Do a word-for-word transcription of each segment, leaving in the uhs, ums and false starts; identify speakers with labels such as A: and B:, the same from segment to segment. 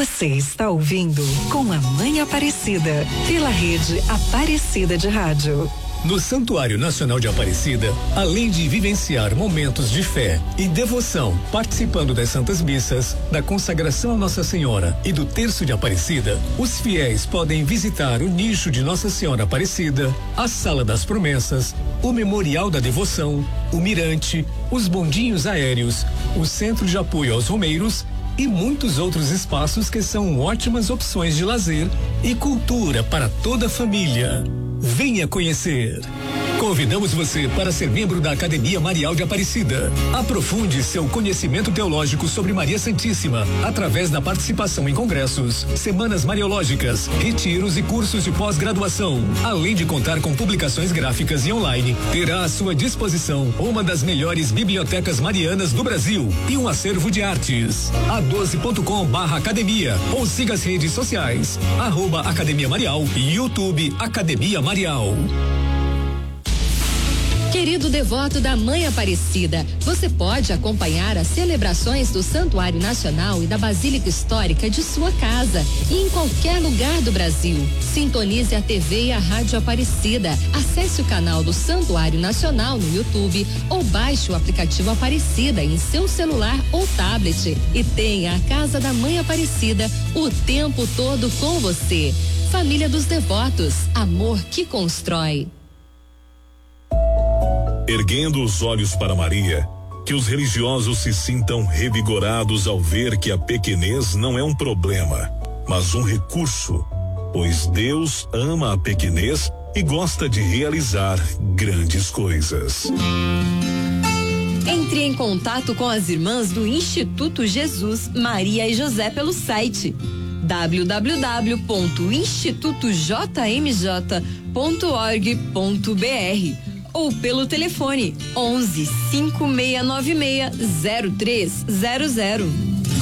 A: Você está ouvindo Com a Mãe Aparecida, pela rede Aparecida de Rádio.
B: No Santuário Nacional de Aparecida, além de vivenciar momentos de fé e devoção, participando das Santas Missas, da consagração a Nossa Senhora e do Terço de Aparecida, os fiéis podem visitar o nicho de Nossa Senhora Aparecida, a Sala das Promessas, o Memorial da Devoção, o Mirante, os bondinhos aéreos, o Centro de Apoio aos Romeiros e muitos outros espaços que são ótimas opções de lazer e cultura para toda a família. Venha conhecer. Convidamos você para ser membro da Academia Marial de Aparecida. Aprofunde seu conhecimento teológico sobre Maria Santíssima através da participação em congressos, semanas mariológicas, retiros e cursos de pós-graduação. Além de contar com publicações gráficas e online, terá à sua disposição uma das melhores bibliotecas marianas do Brasil e um acervo de artes. a doze ponto com barra academia ou siga as redes sociais, arroba Academia Marial e YouTube Academia Marial.
C: Querido devoto da Mãe Aparecida, você pode acompanhar as celebrações do Santuário Nacional e da Basílica Histórica de sua casa e em qualquer lugar do Brasil. Sintonize a T V e a Rádio Aparecida. Acesse o canal do Santuário Nacional no YouTube ou baixe o aplicativo Aparecida em seu celular ou tablet e tenha a Casa da Mãe Aparecida o tempo todo com você. Família dos Devotos, amor que constrói.
D: Erguendo os olhos para Maria, que os religiosos se sintam revigorados ao ver que a pequenez não é um problema, mas um recurso, pois Deus ama a pequenez e gosta de realizar grandes coisas.
C: Entre em contato com as irmãs do Instituto Jesus, Maria e José pelo site w w w ponto instituto j m j ponto org ponto b r ou pelo telefone onze, cinco seis nove seis, zero três zero zero.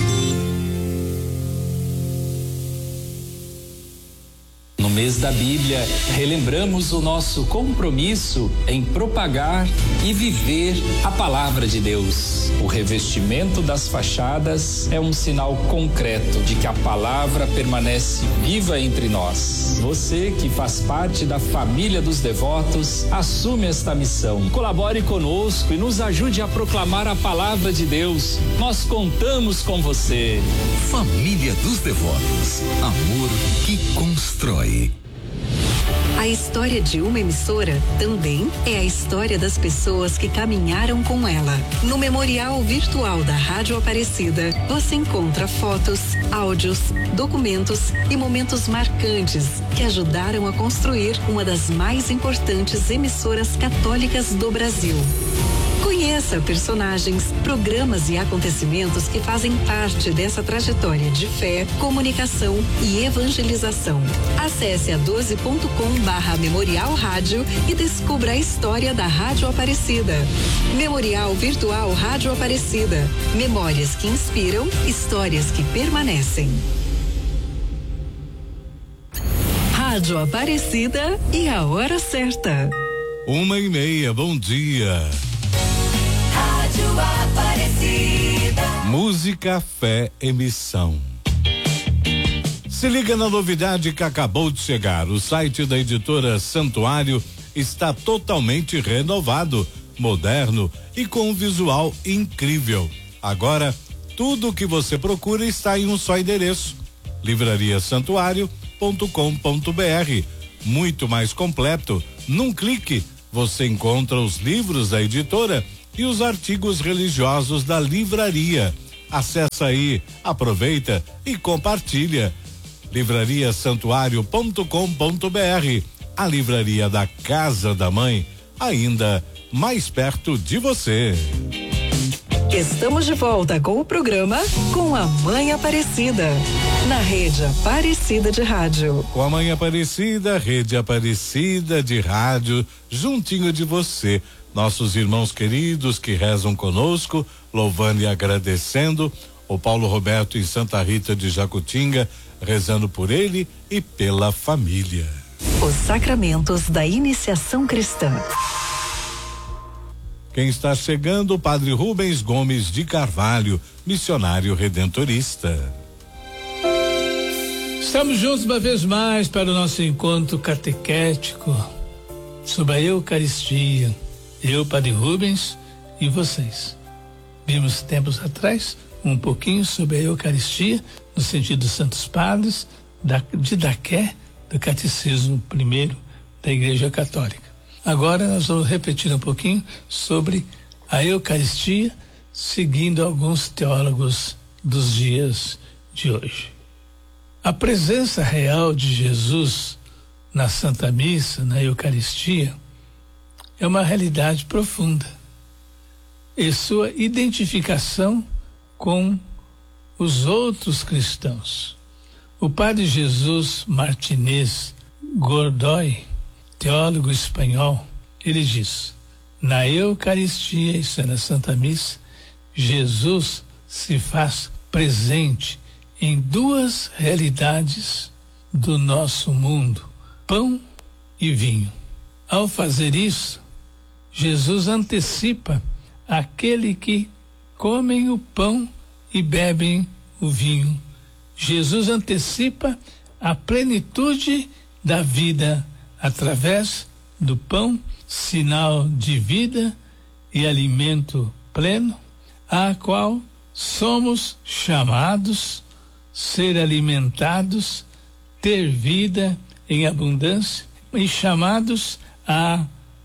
E: No mês da Bíblia, relembramos o nosso compromisso em propagar e viver a palavra de Deus. O revestimento das fachadas é um sinal concreto de que a palavra permanece viva entre nós. Você que faz parte da família dos devotos, assume esta missão. Colabore conosco e nos ajude a proclamar a palavra de Deus. Nós contamos com você.
F: Família dos Devotos, amor que constrói.
A: A história de uma emissora também é a história das pessoas que caminharam com ela. No Memorial Virtual da Rádio Aparecida, você encontra fotos, áudios, documentos e momentos marcantes que ajudaram a construir uma das mais importantes emissoras católicas do Brasil. Conheça personagens, programas e acontecimentos que fazem parte dessa trajetória de fé, comunicação e evangelização. Acesse a doze ponto com barra Memorial Rádio e descubra a história da Rádio Aparecida. Memorial Virtual Rádio Aparecida. Memórias que inspiram, histórias que permanecem. Rádio Aparecida e a hora certa.
G: Uma e meia, bom dia.
H: Aparecida.
G: Música, fé, emissão. Se liga na novidade que acabou de chegar. O site da editora Santuário está totalmente renovado, moderno e com um visual incrível. Agora, tudo o que você procura está em um só endereço: livraria santuário ponto com ponto b r. Muito mais completo. Num clique, você encontra os livros da editora e os artigos religiosos da livraria. Acesse aí, aproveita e compartilha. livraria santuário ponto com ponto b r, a livraria da Casa da Mãe, ainda mais perto de você.
A: Estamos de volta com o programa Com a Mãe Aparecida, na rede Aparecida de Rádio.
G: Com a Mãe Aparecida, rede Aparecida de Rádio, juntinho de você. Nossos irmãos queridos que rezam conosco, louvando e agradecendo. O Paulo Roberto em Santa Rita de Jacutinga, rezando por ele e pela família.
A: Os sacramentos da iniciação cristã.
G: Quem está chegando, o Padre Rubens Gomes de Carvalho, missionário redentorista.
I: Estamos juntos uma vez mais para o nosso encontro catequético sobre a Eucaristia. Eu, Padre Rubens, e vocês. Vimos tempos atrás um pouquinho sobre a Eucaristia, no sentido dos Santos Padres, da, de Daqué, do Catecismo Primeiro da Igreja Católica. Agora nós vamos repetir um pouquinho sobre a Eucaristia, seguindo alguns teólogos dos dias de hoje. A presença real de Jesus na Santa Missa, na Eucaristia, é uma realidade profunda. E sua identificação com os outros cristãos. O Padre Jesus Martinez Godoy, teólogo espanhol, ele diz: na Eucaristia, isso é na Santa Missa, Jesus se faz presente em duas realidades do nosso mundo, pão e vinho. Ao fazer isso, Jesus antecipa aquele que comem o pão e bebem o vinho. Jesus antecipa a plenitude da vida através do pão, sinal de vida e alimento pleno, a qual somos chamados ser alimentados, ter vida em abundância e chamados à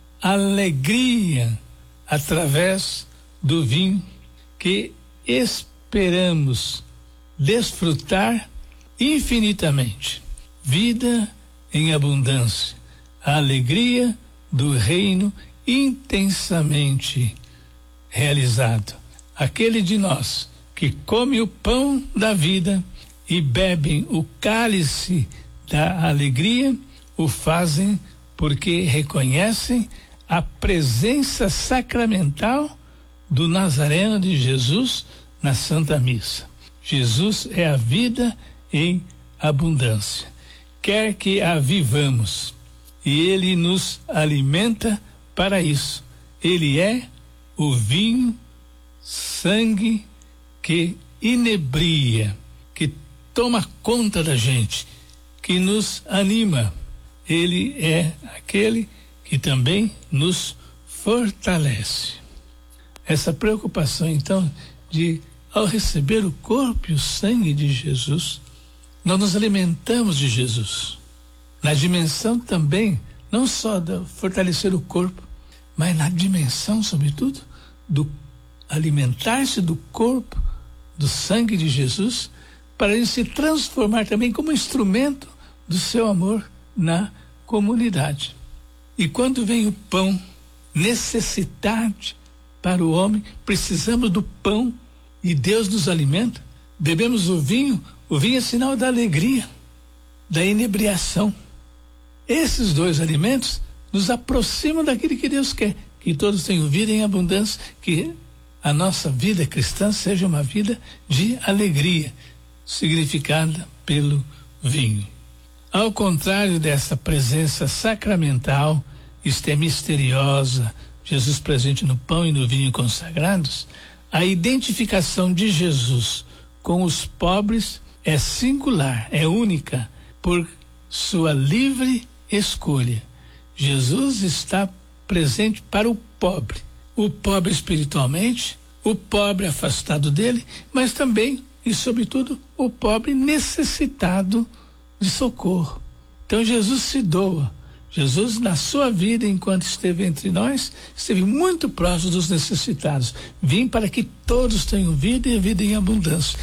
I: alegria através do vinho que esperamos desfrutar infinitamente. Vida em abundância, a alegria do reino intensamente realizado. Aquele de nós que come o pão da vida e bebem o cálice da alegria, o fazem porque reconhecem a presença sacramental do Nazareno de Jesus na Santa Missa. Jesus é a vida em abundância. Quer que a vivamos, e Ele nos alimenta para isso. Ele é o vinho, sangue que inebria, que toma conta da gente, que nos anima. Ele é aquele que também nos fortalece. Essa preocupação, então, de ao receber o corpo e o sangue de Jesus, nós nos alimentamos de Jesus. Na dimensão também, não só de fortalecer o corpo, mas na dimensão, sobretudo, do alimentar-se do corpo, do sangue de Jesus, para ele se transformar também como instrumento do seu amor na comunidade. E quando vem o pão, necessidade para o homem, precisamos do pão e Deus nos alimenta. Bebemos o vinho, o vinho é sinal da alegria, da inebriação. Esses dois alimentos nos aproximam daquilo que Deus quer, que todos tenham vida em abundância, que a nossa vida cristã seja uma vida de alegria, significada pelo vinho. Ao contrário dessa presença sacramental, isto é misteriosa, Jesus presente no pão e no vinho consagrados, a identificação de Jesus com os pobres é singular, é única, por sua livre escolha. Jesus está presente para o pobre, o pobre espiritualmente, o pobre afastado dele, mas também e sobretudo o pobre necessitado de socorro. Então Jesus se doa. Jesus, na sua vida, enquanto esteve entre nós, esteve muito próximo dos necessitados. Vim para que todos tenham vida e vida em abundância.